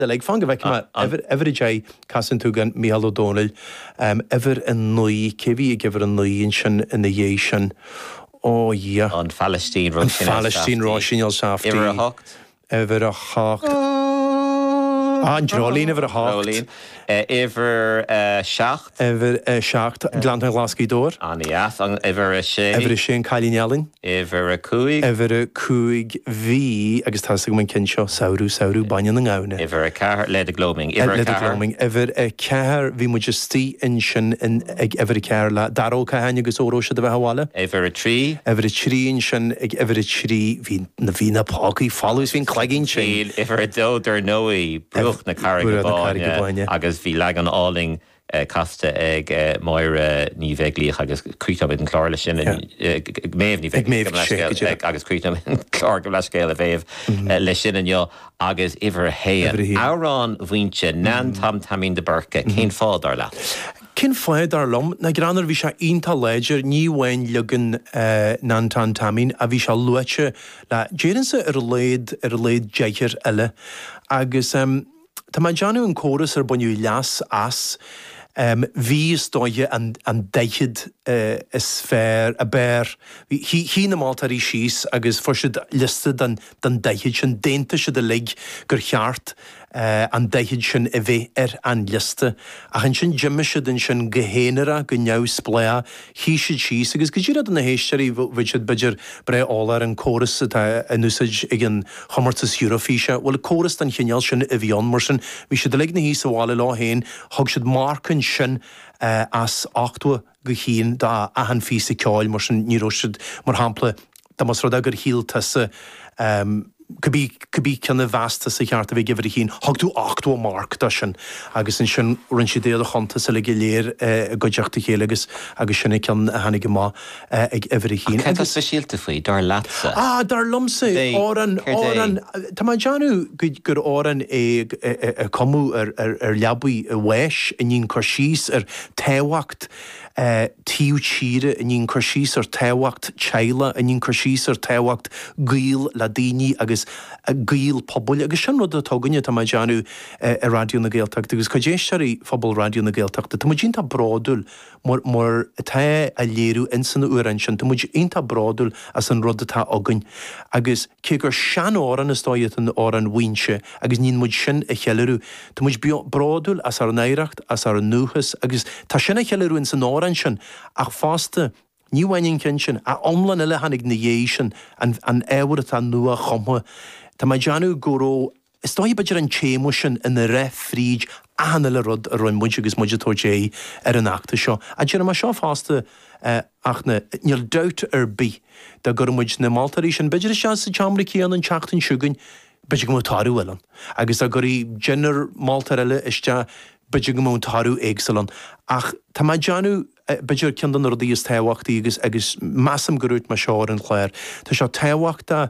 the leg fang of every jay Cassin Tugan Michael O'Donnell ever in Nui Kivi giver in Nui in the Yation. Oh yeah. On Palestine Russian Safety. Ever a hawk. And Jolene ever a hawk. Ever Schacht. Ever Schacht. Glantan Glasgow door. And yes, ever a Shane. Ever a Shane Kylie Nellin. Ever a Cuig. Ever a Cuig V. Agus tasig man Kinshaw. Sauru Banyan and Gauna. Ever a car. Led a gloaming. Ever a car. Vi majesty in Shin in ever a car. Daro Kahanya Gusoro the Hawala. Ever a tree. Ever a tree in Shin. Ever a tree. Vina Pocky follows Vin Clagging Shin. Ever a doe or Noe. Bruch na Carrigabonia. Agus vi lag an alling casta ag Moira ní bheglích agus crítam in chlár sin méh ní bheglích agus crítam in chlár go leis scéil a bhéh le sin an jo agus iver héan. Árán bhainte nan tamín de burca cén fád ar le. Cyn ffaid ar lom, na granar fi sia un ta ledger ní wein lugan nan tan tamín a fi sia luache la jérinsa leid jeicher elle agus ta ma janu yn chorus boniu las as vi stoje an deichid sfér a bear hí na maltarí síos agus forsid listed dan deichid sin dénta se de lig gur cheart an deichid sin a bheith an liste a han sin jimmeise den sin gehénera go njau splea hí si síos agus gajirad an na héisteí vichid bidger bre álar an chorus an usage igen homartas Eurofíse well chorus an chinjal sin a bhíon mar sin vi si de lig na hí sa wále lá héin hog sid marken sin as 8 go hín da a han físa ceáil mar sin nírósid mar hampla da mas rud agur híl tasa Could can the vast as a heart of a giver heen, hog to 8 mark dashin, agus in shin run she de hunter selegileer go jacht to heligus, agus shinny can hanigama every heen. And that's the shield to free, dar latsa. Dar lumse, oran, Tamajanu good oran a comu labui a wesh, and yin korshis tewakt. Tíú tíre in yin korshis tewacht chaila in yin korshis tewacht gil ladini agus gil pobl agus sin rud atóganne tá janu radio na Gaeltacht agus codéisteí phobal radio na Gaeltacht tá muid inta bradul mar tá a léirú in san uair sin tá muid inta bradul as an rud atá agan agus cé gur sean áran is stáiad an áran winse agus nín muid sin a cheilirú tá muid bradul as ar neireacht as ar nuchas agus tá sin a cheilirú in san áran sin ach fásta ní bhain sin a omlan ile hanig na dhééis an éhar tá nua chomha tá mai Janu goró is dói beidir an chéimú sin in na ré fríd a hanna le rud a roin muid agus muidirtó dé ar an achta seo a dtíar mai seo fásta ach na níl doubt bí da gur muid na Maltarí sin beidir se sa teamricíán an teachtain siúgain beidir go tarú elan agus a gurí genar Maltar eile iste beidir go tarú éagsalan ach tá mai Janu beidir cean ar díos tehaachtaí agus massam gurút mar seáir an chléir tá seo tehaachta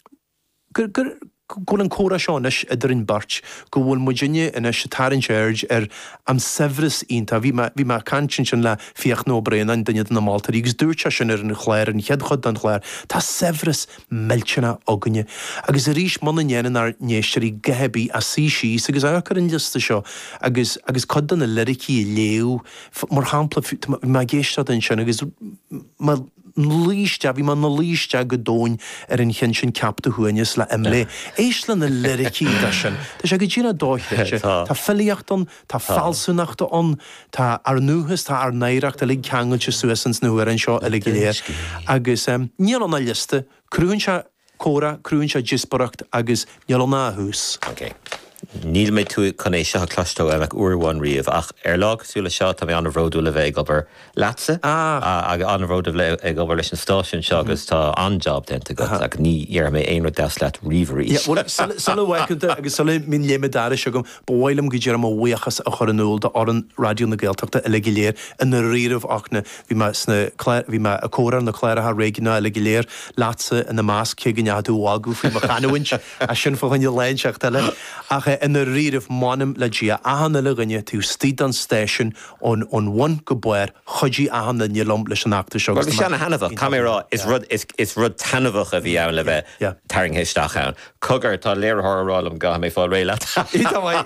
gur an córa seánis idir in bart go bhfuil muidine ina tarin George am severas ínta bhí má cantin sin le fioch nó brein an duine na Maltarí agus dúirte sin ar an chléir an cheadchod an chléir tá severas meltena aganne agus a rís man inéan ar néisteí gehebí a síís agus achar an lista seo agus cod an na lyricí léú mar hampla má géiste an sin agus líiste bhí man na líiste go dóin ar an chin sin capta huaineas le imlé éisle na lyricí sin Tá sé go dtína dóithte Tá filiíochtón tá falsúnachta an tá ar nuchas tá ar neireacht a lig cheangailte suasans na huair an seo a lig léir agus níl an na liste cruúin se córa cruúin se gisbaracht agus níl an náthús. Níl mé tú chuné seo chlastó ag uorháin riamh ach lag súla seo tá an ródú le bheith gobar latsa ag an ród ag gobar leis an stáisiún seo agus tá anjob denta go ag ní ar mé éonra de leat riverí. Sal bhaicanta agus sal mín léimedáir se gom bhhailm go ddéar mhuiachas a chur anúil de ar an radio na Gaeltachta a legiléir in na riamh achna bhí me a córan na chléiretha réigeanna a legiléir latsa in na más cé gneadú águ fao mar chaúint a sin fáin lein seach teile ach in the riadh manam le dia ahanana le rinne tú stíd an station on one go buir chodí ahanana nilom leis an achta seo. Well, Shanna Hannafah, Camera is rud tanavach a bhí an le bheith taring héisteach an. Cogar tá léirthrálam ga mé fáil réile.